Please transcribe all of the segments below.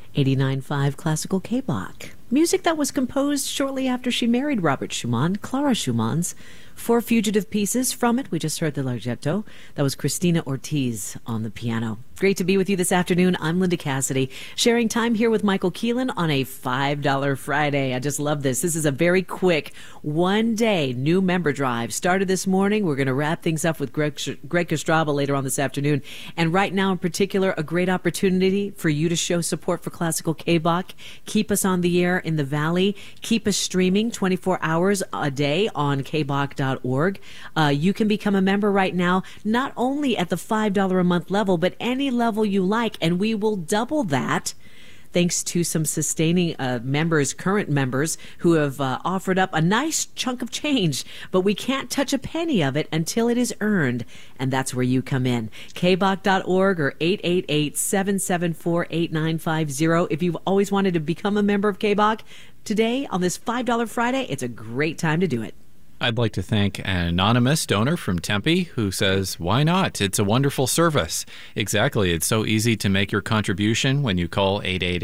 89.5 Classical K-Bach. Music that was composed shortly after she married Robert Schumann, Clara Schumann's. 4 fugitive pieces from it. We just heard the Larghetto. That was Christina Ortiz on the piano. Great to be with you this afternoon. I'm Linda Cassidy, sharing time here with Michael Keelan on a $5 Friday. I just love this. This is a very quick one-day new member drive. Started this morning. We're going to wrap things up with Greg Kostraba later on this afternoon. And right now in particular, a great opportunity for you to show support for Classical K-Bach. Keep us on the air in the Valley. Keep us streaming 24 hours a day on kbach.org. You can become a member right now, not only at the $5 a month level, but any level you like, and we will double that thanks to some sustaining current members who have offered up a nice chunk of change, but we can't touch a penny of it until it is earned, and that's where you come in. kbach.org or 888-774-8950. If you've always wanted to become a member of K-Bach, today on this $5 Friday, it's a great time to do it. I'd like to thank an anonymous donor from Tempe who says, why not? It's a wonderful service. Exactly. It's so easy to make your contribution when you call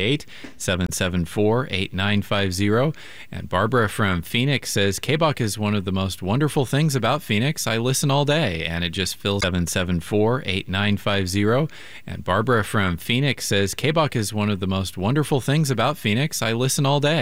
888-774-8950. And Barbara from Phoenix says, K-Bach is one of the most wonderful things about Phoenix. I listen all day, and it just fills 774-8950. And Barbara from Phoenix says, K-Bach is one of the most wonderful things about Phoenix. I listen all day.